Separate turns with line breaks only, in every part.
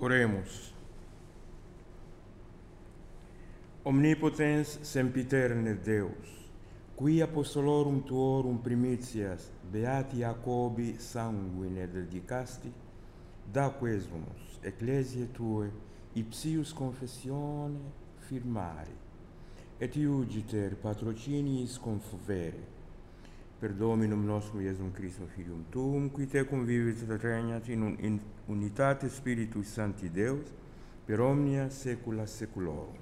Oremus. Omnipotens sempiterne Deus, qui apostolorum tuorum primitias beati Jacobi sanguine dedicasti, da quesumus ecclesiae tue ipsius confessione firmari, et iugiter patrociniis confuvere, per Dominum nostrum Iesum Christum Filium Tuum, qui tecum vivit et regnat in unitate Spiritus Sancti Deus, per omnia saecula saeculorum.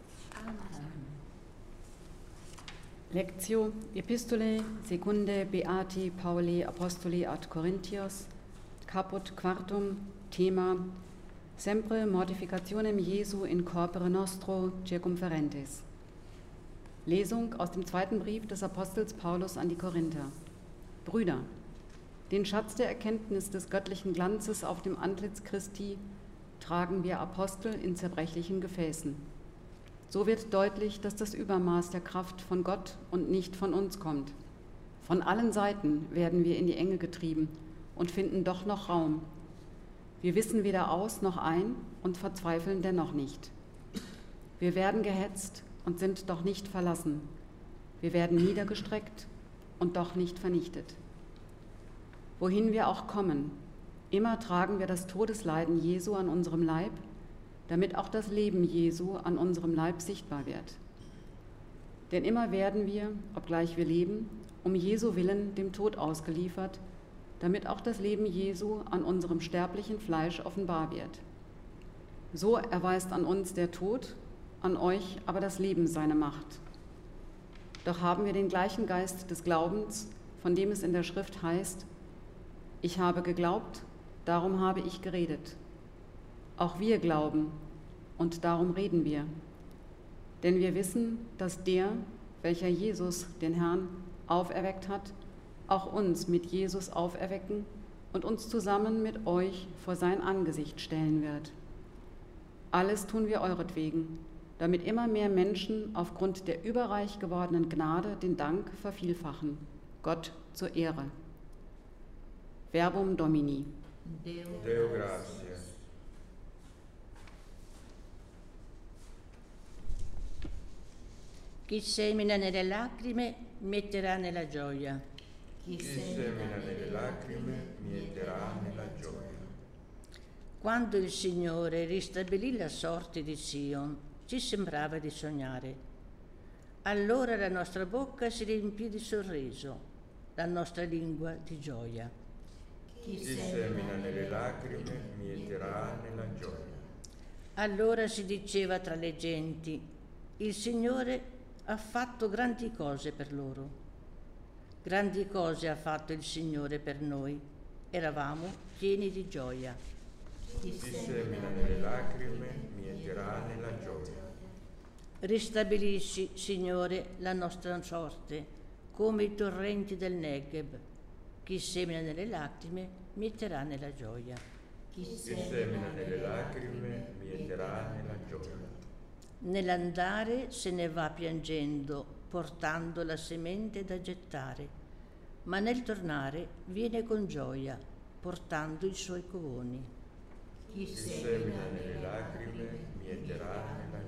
Lectio Epistolae secundae Beati Pauli Apostoli ad Corinthios, caput quartum, Thema Sempre mortificationem Jesu in corpore nostro circumferentis. Lesung aus dem zweiten Brief des Apostels Paulus an die Korinther. Brüder, den Schatz der Erkenntnis des göttlichen Glanzes auf dem Antlitz Christi tragen wir Apostel in zerbrechlichen Gefäßen. So wird deutlich, dass das Übermaß der Kraft von Gott und nicht von uns kommt. Von allen Seiten werden wir in die Enge getrieben und finden doch noch Raum. Wir wissen weder aus noch ein und verzweifeln dennoch nicht. Wir werden gehetzt und sind doch nicht verlassen. Wir werden niedergestreckt und doch nicht vernichtet. Wohin wir auch kommen, immer tragen wir das Todesleiden Jesu an unserem Leib, damit auch das Leben Jesu an unserem Leib sichtbar wird. Denn immer werden wir, obgleich wir leben, um Jesu willen dem Tod ausgeliefert, damit auch das Leben Jesu an unserem sterblichen Fleisch offenbar wird. So erweist an uns der Tod, an euch aber das Leben seine Macht. Doch haben wir den gleichen Geist des Glaubens, von dem es in der Schrift heißt, ich habe geglaubt, darum habe ich geredet. Auch wir glauben und darum reden wir. Denn wir wissen, dass der, welcher Jesus, den Herrn, auferweckt hat, auch uns mit Jesus auferwecken und uns zusammen mit euch vor sein Angesicht stellen wird. Alles tun wir euretwegen, damit immer mehr Menschen aufgrund der überreich gewordenen Gnade den Dank vervielfachen, Gott zur Ehre. Verbum Domini.
Deo gratias.
Chi semina nelle lacrime metterà nella gioia.
Chi semina nelle lacrime mieterà nella gioia.
Quando il Signore ristabilì la sorte di Sion, ci sembrava di sognare. Allora la nostra bocca si riempì di sorriso, la nostra lingua di gioia.
Chi semina nelle lacrime mieterà nella gioia.
Allora si diceva tra le genti, il Signore ha fatto grandi cose per loro. Grandi cose ha fatto il Signore per noi. Eravamo pieni di gioia.
Chi semina nelle lacrime mieterà nella gioia.
Ristabilisci, Signore, la nostra sorte, come i torrenti del Negev. Chi semina nelle lacrime mieterà nella gioia.
Chi semina nelle lacrime mieterà nella gioia.
Nell'andare se ne va piangendo, portando la semente da gettare, ma nel tornare viene con gioia, portando i suoi covoni.
Chi semina nelle lacrime mieterà nella